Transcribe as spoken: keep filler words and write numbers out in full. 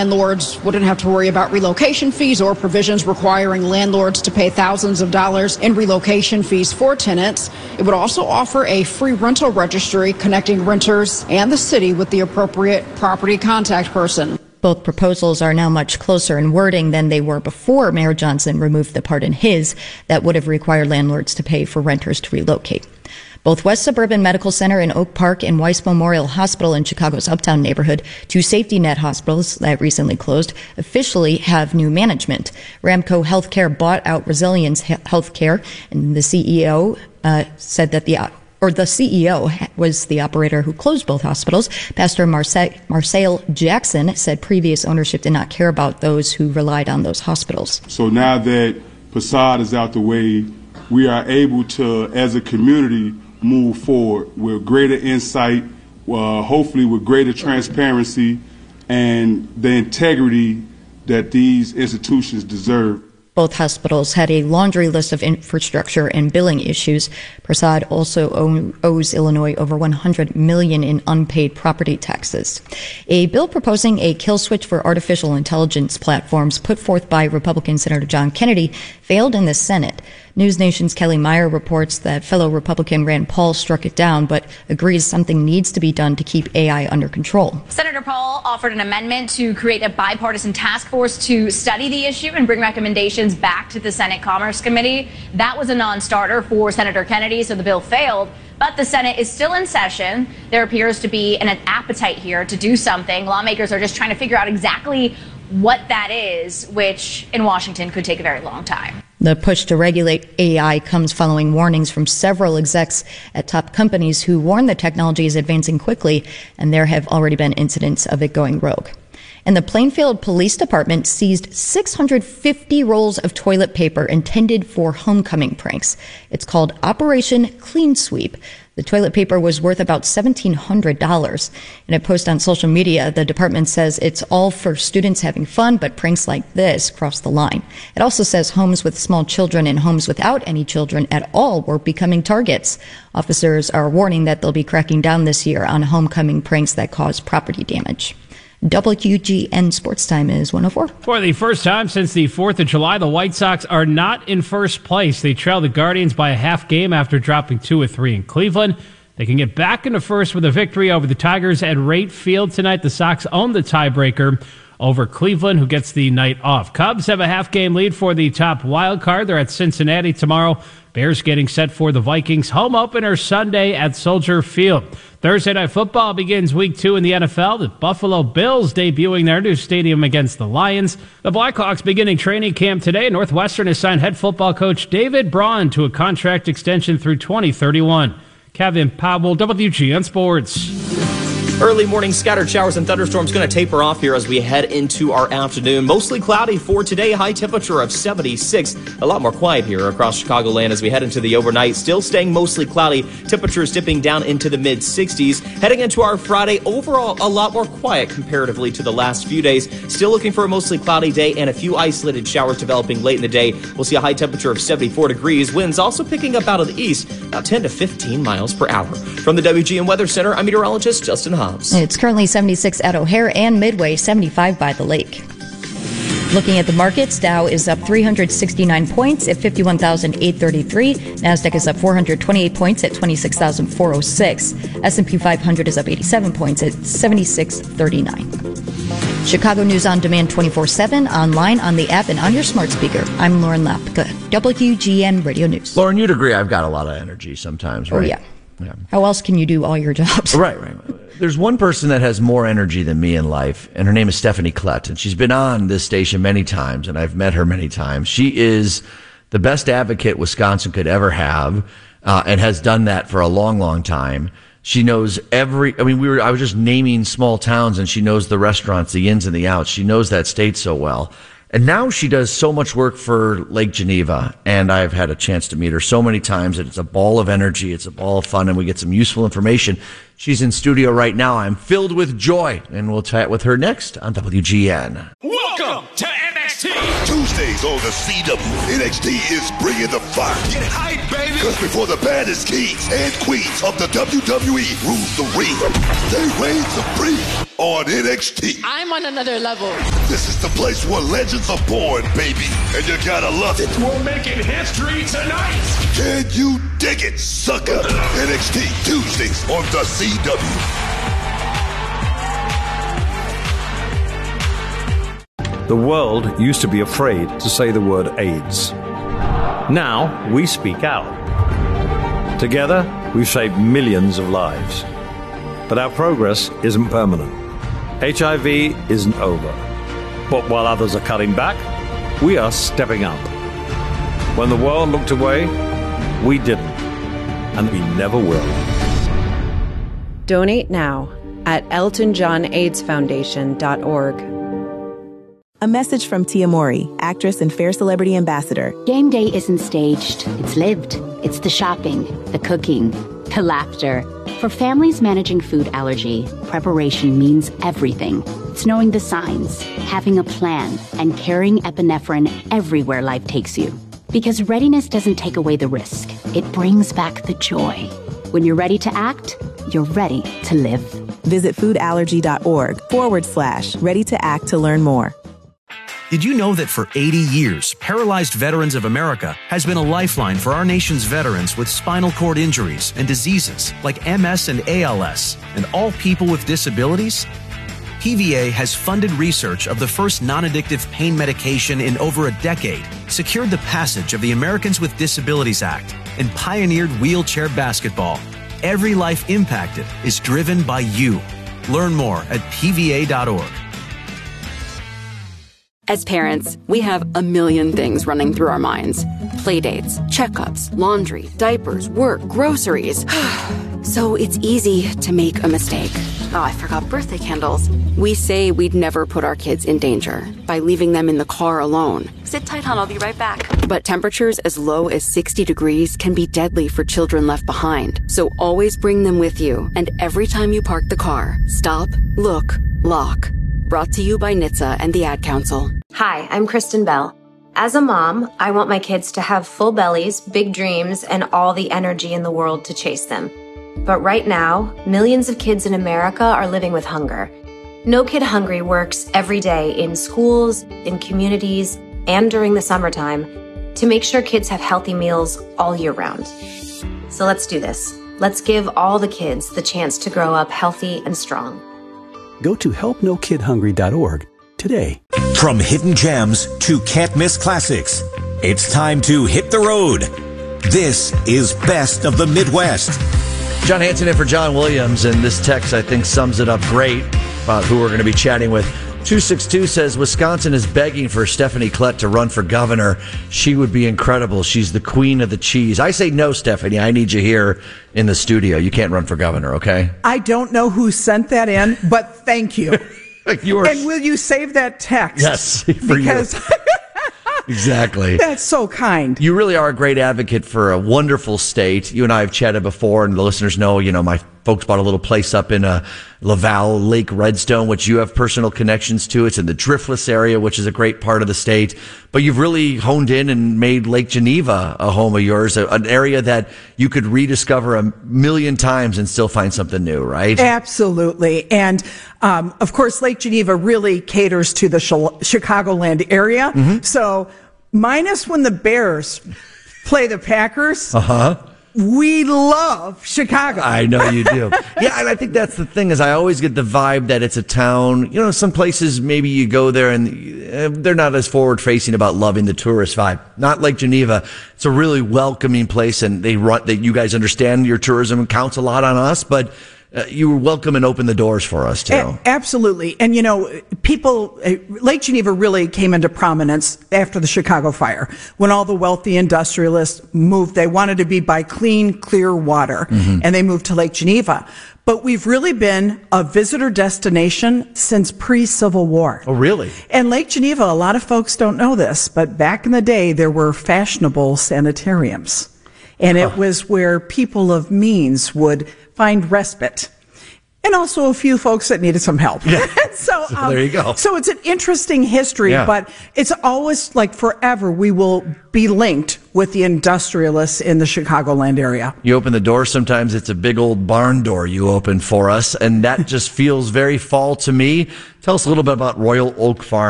landlords wouldn't have to worry about relocation fees or provisions requiring landlords to pay thousands of dollars in relocation fees for tenants. It would also offer a free rental registry connecting renters and the city with the appropriate property contact person. Both proposals are now much closer in wording than they were before Mayor Johnson removed the part in his that would have required landlords to pay for renters to relocate. Both West Suburban Medical Center in Oak Park and Weiss Memorial Hospital in Chicago's Uptown neighborhood, two safety net hospitals that recently closed, officially have new management. Ramco Healthcare bought out Resilience Healthcare, and the C E O uh, said that the or the C E O was the operator who closed both hospitals. Pastor Marce- Marcel Jackson said previous ownership did not care about those who relied on those hospitals. So now that Passad is out the way, we are able to, as a community, move forward with greater insight, uh, hopefully with greater transparency and the integrity that these institutions deserve. Both hospitals had a laundry list of infrastructure and billing issues. Prasad also owes Illinois over one hundred million dollars in unpaid property taxes. A bill proposing a kill switch for artificial intelligence platforms put forth by Republican Senator John Kennedy failed in the Senate. News Nation's Kelly Meyer reports that fellow Republican Rand Paul struck it down, but agrees something needs to be done to keep A I under control. Senator Paul offered an amendment to create a bipartisan task force to study the issue and bring recommendations back to the Senate Commerce Committee. That was a non-starter for Senator Kennedy, so the bill failed. But the Senate is still in session. There appears to be an appetite here to do something. Lawmakers are just trying to figure out exactly what that is, which in Washington could take a very long time. The push to regulate A I comes following warnings from several execs at top companies who warn the technology is advancing quickly, and there have already been incidents of it going rogue. And the Plainfield Police Department seized six hundred fifty rolls of toilet paper intended for homecoming pranks. It's called Operation Clean Sweep. The toilet paper was worth about seventeen hundred dollars. In a post on social media, the department says it's all for students having fun, but pranks like this cross the line. It also says homes with small children and homes without any children at all were becoming targets. Officers are warning that they'll be cracking down this year on homecoming pranks that cause property damage. W G N Sports Time is one oh four. For the first time since the fourth of July, the White Sox are not in first place. They trail the Guardians by a half game after dropping two or three in Cleveland. They can get back into first with a victory over the Tigers at Rate Field tonight. The Sox own the tiebreaker over Cleveland, who gets the night off. Cubs have a half-game lead for the top wild card. They're at Cincinnati tomorrow. Bears getting set for the Vikings home opener Sunday at Soldier Field. Thursday Night Football begins week two in the N F L. The Buffalo Bills debuting their new stadium against the Lions. The Blackhawks beginning training camp today. Northwestern has signed head football coach David Braun to a contract extension through twenty thirty-one. Kevin Powell, W G N Sports. Early morning scattered showers and thunderstorms going to taper off here as we head into our afternoon. Mostly cloudy for today, high temperature of seventy-six. A lot more quiet here across Chicagoland as we head into the overnight. Still staying mostly cloudy. Temperatures dipping down into the mid sixties. Heading into our Friday, overall a lot more quiet comparatively to the last few days. Still looking for a mostly cloudy day and a few isolated showers developing late in the day. We'll see a high temperature of seventy-four degrees. Winds also picking up out of the east, about ten to fifteen miles per hour. From the W G N Weather Center, I'm meteorologist Justin Hobbs. It's currently seventy-six at O'Hare and Midway, seventy-five by the lake. Looking at the markets, Dow is up three hundred sixty-nine points at fifty-one thousand eight hundred thirty-three. NASDAQ is up four hundred twenty-eight points at twenty-six thousand four hundred six. S and P five hundred is up eighty-seven points at seventy-six thirty-nine. Chicago News on Demand twenty-four seven, online, on the app, and on your smart speaker. I'm Lauren Lapka, W G N Radio News. Lauren, you'd agree I've got a lot of energy sometimes, right? Oh, yeah. yeah. How else can you do all your jobs? Right, right. There's one person that has more energy than me in life, and her name is Stephanie Klett, and she's been on this station many times, and I've met her many times. She is the best advocate Wisconsin could ever have, uh, and has done that for a long, long time. She knows every, I mean, we were, I was just naming small towns, and she knows the restaurants, the ins and the outs. She knows that state so well. And now she does so much work for Lake Geneva, and I've had a chance to meet her so many times, and it's a ball of energy, it's a ball of fun, and we get some useful information. She's in studio right now. I'm filled with joy, and we'll chat with her next on W G N. Welcome to M X T. Tuesdays on the C W, N X T is bringing the fire. Get hype, baby. Because before the baddest kings and queens of the W W E rules the ring, they reign supreme on N X T. I'm on another level. This is the place where legends are born, baby. And you gotta love it. We're making history tonight. Can you dig it, sucker? N X T Tuesdays on the C W. The world used to be afraid to say the word AIDS. Now we speak out. Together, we've saved millions of lives. But our progress isn't permanent. H I V isn't over. But while others are cutting back, we are stepping up. When the world looked away, we didn't. And we never will. Donate now at elton john aids foundation dot org. A message from Tia Mori, actress and Fair Celebrity Ambassador. Game day isn't staged. It's lived. It's the shopping, the cooking, the laughter. For families managing food allergy, preparation means everything. It's knowing the signs, having a plan, and carrying epinephrine everywhere life takes you. Because readiness doesn't take away the risk. It brings back the joy. When you're ready to act, you're ready to live. Visit foodallergy.org forward slash ready to act to learn more. Did you know that for eighty years, Paralyzed Veterans of America has been a lifeline for our nation's veterans with spinal cord injuries and diseases like M S and A L S, and all people with disabilities? P V A has funded research of the first non-addictive pain medication in over a decade, secured the passage of the Americans with Disabilities Act, and pioneered wheelchair basketball. Every life impacted is driven by you. Learn more at P V A dot org. As parents, we have a million things running through our minds. Playdates, checkups, laundry, diapers, work, groceries. So it's easy to make a mistake. Oh, I forgot birthday candles. We say we'd never put our kids in danger by leaving them in the car alone. Sit tight, hon, I'll be right back. But temperatures as low as sixty degrees can be deadly for children left behind. So always bring them with you. And every time you park the car, stop, look, lock. Brought to you by N H T S A and the Ad Council. Hi, I'm Kristen Bell. As a mom, I want my kids to have full bellies, big dreams, and all the energy in the world to chase them. But right now, millions of kids in America are living with hunger. No Kid Hungry works every day in schools, in communities, and during the summertime to make sure kids have healthy meals all year round. So let's do this. Let's give all the kids the chance to grow up healthy and strong. Go to help no kid hungry dot org today. From hidden gems to can't miss classics, it's time to hit the road. This is Best of the Midwest. John Hanson in for John Williams, and this text I think sums it up great about who we're going to be chatting with. two six two says, Wisconsin is begging for Stephanie Klett to run for governor. She would be incredible. She's the queen of the cheese. I say no, Stephanie. I need you here in the studio. You can't run for governor, okay? I don't know who sent that in, but thank you. you are... And will you save that text? Yes, for because... you. Exactly. That's so kind. You really are a great advocate for a wonderful state. You and I have chatted before, and the listeners know, you know, my folks bought a little place up in uh, Laval, Lake Redstone, which you have personal connections to. It's in the Driftless area, which is a great part of the state. But you've really honed in and made Lake Geneva a home of yours, a, an area that you could rediscover a million times and still find something new, right? Absolutely. And, um, of course, Lake Geneva really caters to the Ch- Chicagoland area. Mm-hmm. So, minus when the Bears play the Packers. Uh-huh. We love Chicago. I know you do. Yeah, and I think that's the thing is I always get the vibe that it's a town, you know, some places maybe you go there and they're not as forward facing about loving the tourist vibe. Not like Geneva. It's a really welcoming place, and they run that you guys understand your tourism counts a lot on us, but Uh, you were welcome and opened the doors for us, too. A- absolutely. And, you know, people, uh, Lake Geneva really came into prominence after the Chicago fire, when all the wealthy industrialists moved. They wanted to be by clean, clear water, mm-hmm. and they moved to Lake Geneva. But we've really been a visitor destination since pre-Civil War. Oh, really? And Lake Geneva, a lot of folks don't know this, but back in the day, there were fashionable sanitariums. And it huh. was where people of means would find respite. And also a few folks that needed some help. Yeah. so, so um, there you go. So it's an interesting history, Yeah. but it's always like forever we will be linked with the industrialists in the Chicagoland area. You open the door, sometimes it's a big old barn door you open for us, and that just feels very fall to me. Tell us a little bit about Royal Oak Farm.